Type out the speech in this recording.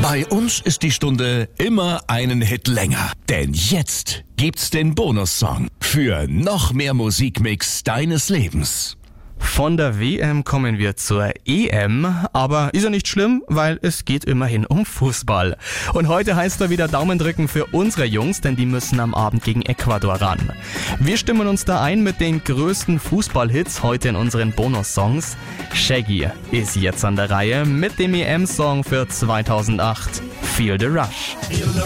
Bei uns ist die Stunde immer einen Hit länger. Denn jetzt gibt's den Bonussong für noch mehr Musikmix deines Lebens. Von der WM kommen wir zur EM, aber ist ja nicht schlimm, weil es geht immerhin um Fußball. Und heute heißt da wieder Daumen drücken für unsere Jungs, denn die müssen am Abend gegen Ecuador ran. Wir stimmen uns da ein mit den größten Fußballhits heute in unseren Bonus-Songs. Shaggy ist jetzt an der Reihe mit dem EM-Song für 2008, Feel the Rush. Feel the